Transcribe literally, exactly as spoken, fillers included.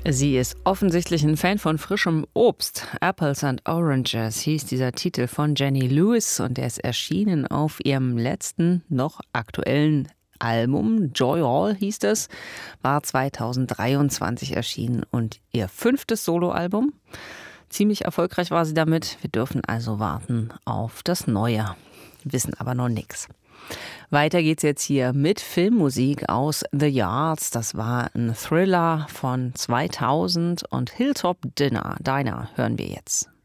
Sie ist offensichtlich ein Fan von frischem Obst. Apples and Oranges hieß dieser Titel von Jenny Lewis und der ist erschienen auf ihrem letzten, noch aktuellen Album. Joy All hieß es, war zweitausenddreiundzwanzig erschienen und ihr fünftes Soloalbum. Ziemlich erfolgreich war sie damit. Wir dürfen also warten auf das Neue, wissen aber noch nichts. Weiter geht's jetzt hier mit Filmmusik aus The Yards. Das war ein Thriller von zweitausend und Hilltop Dinner. Diner hören wir jetzt.